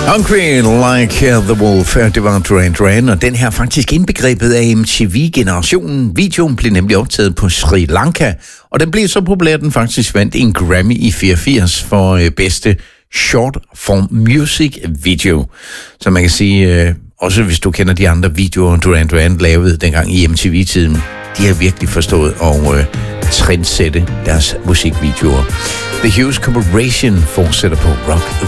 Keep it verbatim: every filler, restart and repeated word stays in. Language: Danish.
Hungry Like the Wolf, det var Duran Duran, og den her faktisk indbegrebet af M T V-generationen. Videoen blev nemlig optaget på Sri Lanka, og den blev så populær, den faktisk vandt en Grammy i fireogfirs for bedste short form music video. Så man kan sige, også hvis du kender de andre videoer, Duran Duran lavede dengang i M T V-tiden, de har virkelig forstået at trendsætte deres musikvideoer. The Hughes Corporation fortsætter på Rock